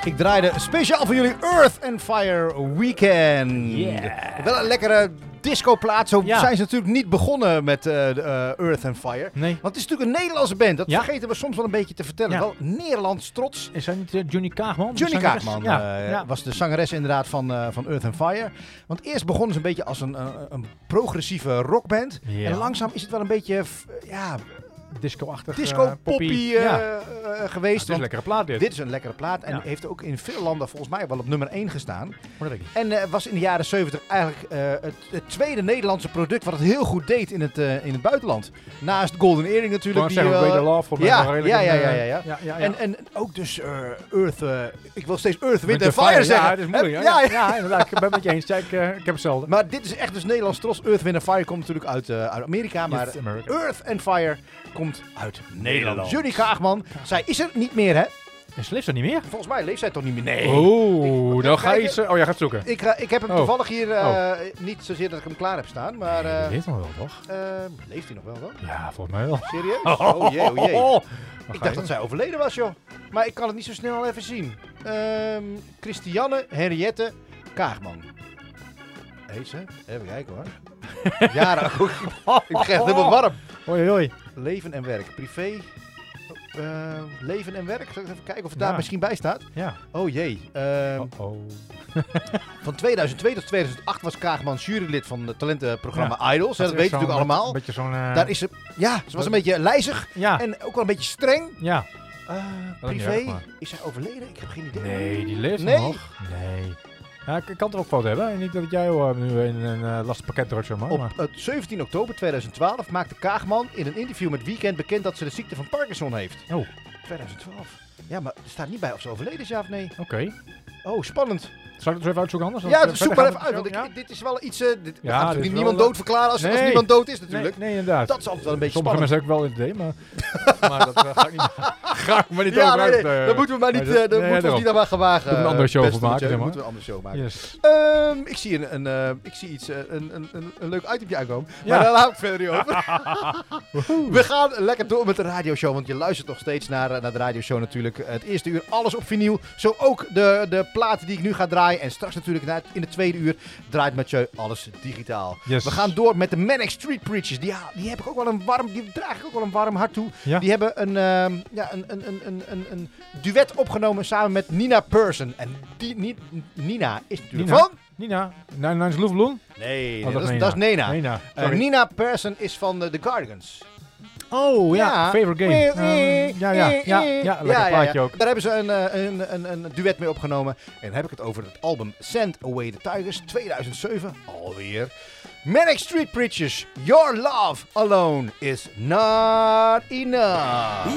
Ik draaide speciaal voor jullie Earth and Fire Weekend. Yeah. Wel een lekkere discoplaat. Zo Ja. zijn ze natuurlijk niet begonnen met Earth and Fire. Nee. Want het is natuurlijk een Nederlandse band. Dat Ja. vergeten we soms wel een beetje te vertellen. Ja. Wel Nederlands trots. Is dat niet Johnny Kaagman? Johnny Kaagman Ja. was de zangeres inderdaad van Earth and Fire. Want eerst begonnen ze een beetje als een progressieve rockband. Ja. En langzaam is het wel een beetje Disco-achtig. disco-poppy geweest. Het is een lekkere plaat dit. Dit is een lekkere plaat en Ja. heeft ook in veel landen volgens mij wel op nummer 1 gestaan. Maar dat weet ik niet. En was in de jaren 70 eigenlijk het tweede Nederlandse product wat het heel goed deed in het buitenland. Naast Golden Earring natuurlijk. Gewoon zeggen, Way the Love. Volgens mij ja, wel redelijk ja. een, En ook dus Earth, ik wil steeds Earth, Wind Wind and Fire zeggen. Ja, het is moeilijk. Ja, Ja, inderdaad. Ik ben het met je eens. Ja, ik heb hetzelfde. Maar dit is echt dus Nederlands trots. Earth, Wind and Fire komt natuurlijk uit Amerika, maar Yes, America. Earth and Fire komt uit Nederland. Johnny Kaagman, zij is er niet meer hè? Is leeft er niet meer? Volgens mij leeft zij toch niet meer? Nee. Oh, dan ga je kijken. iets... Oh, jij gaat zoeken. Ik heb hem Oh. toevallig hier, niet zozeer dat ik hem klaar heb staan, maar Die leeft nog wel, toch? leeft hij nog wel dan? Ja, volgens mij wel. Serieus? Oh jee, oh jee. Ik Ik dacht dat zij overleden was, joh. Maar ik kan het niet zo snel even zien. Christiane Henriette Kaagman. Heet ze? Even kijken hoor. Jaren. Ik krijg het helemaal warm. Hoi, hoi. Leven en werk. Privé. Leven en werk. Zal ik even kijken of het Ja. daar misschien bij staat? Ja. Oh jee. Oh. Van 2002 tot 2008 was Kaagman jurylid van het talentenprogramma Idols. Dat weet je natuurlijk allemaal. Een beetje zo'n... Daar is ze, ja, ze was een beetje lijzig Ja. en ook wel een beetje streng. Ja. Privé, niet erg, maar. is zij overleden? Ik heb geen idee. Nee, die leeft Nee? nog. Nee. Ja, ik kan er ook foto hebben. Niet dat jij nu in een lastig pakket drukt, zeg maar. Op 17 oktober 2012 maakte Kaagman in een interview met Weekend bekend dat ze de ziekte van Parkinson heeft. Oh. 2012. Ja, maar er staat niet bij of ze overleden is, ja of nee. Oké. Oh, spannend. Zal ik het zo even uitzoeken anders? Ja, Want, zoek verder maar gaan even we uit, want zo, dit is wel iets... we gaan dit natuurlijk is niemand wel, dood verklaren als nee. niemand dood is natuurlijk. Nee, inderdaad. Dat is altijd wel een beetje Sommige spannend. mensen hebben ook wel een idee, maar dat ga ik maar niet Ja, over nee, uit. daar moeten we maar niet, nee, daar moeten we ons daarom. niet aan maar gaan wagen. Moeten we een andere show beste van maken, Mathieu. zeg maar. Moeten we een andere show maken. Yes. Ik zie een leuk itempje aankomen. Ja. Maar daar hou ik verder niet over. We gaan lekker door met de radioshow. Want je luistert nog steeds naar de radioshow natuurlijk. Het eerste uur alles op vinyl. Zo ook de platen die ik nu ga draaien. En straks natuurlijk in de tweede uur draait Mathieu alles digitaal. Yes. We gaan door met de Manic Street Preachers. Die heb ik ook wel die draag ik ook wel een warm hart toe. Ja. Die hebben een duet opgenomen samen met Nina Persson. En Nina is natuurlijk Nina? van... Nina, Nijns Loefbloem? Nee, Oh, dat is Nena. Nina. Sorry. Nina Persson is van The Guardians. Oh ja, favorite game. Ja, lekker plaatje ook. Daar hebben ze een duet mee opgenomen. En dan heb ik het over het album Send Away the Tigers 2007. Alweer. Manic Street Preachers, Your Love Alone is Not Enough.